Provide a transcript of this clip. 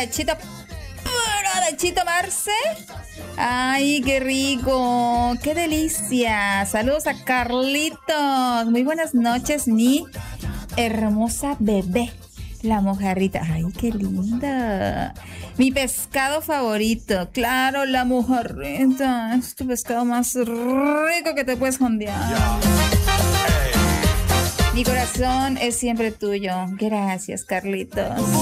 derechito, Marce. Ay, qué rico, qué delicia. Saludos a Carlitos. Muy buenas noches, mi hermosa bebé. La mojarrita. Ay, qué linda. Mi pescado favorito. Claro, la mojarrita. Es tu pescado más rico que te puedes jondear. Mi corazón es siempre tuyo. Gracias, Carlitos.